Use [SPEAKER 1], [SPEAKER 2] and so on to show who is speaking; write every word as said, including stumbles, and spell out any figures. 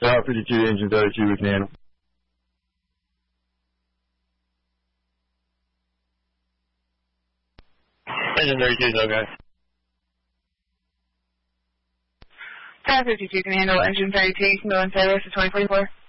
[SPEAKER 1] Tower fifty-two, engine thirty-two, we can handle.
[SPEAKER 2] Engine thirty-two, no guys.
[SPEAKER 3] Tower fifty-two can handle engine thirty-two, you can go in service to twenty forty-four.